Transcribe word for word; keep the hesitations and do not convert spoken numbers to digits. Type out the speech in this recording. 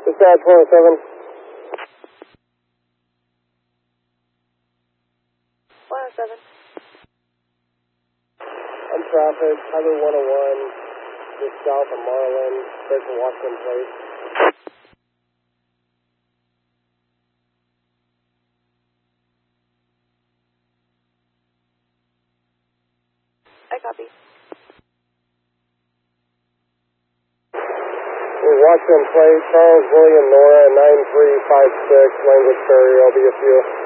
Dispatch one oh seven. one oh seven. I'm traffic, Highway one oh one, just south of Marlin, straight from Washington Place. I copy. Washington Place, Charles William Nora, nine three five six, language carrier, L B S U.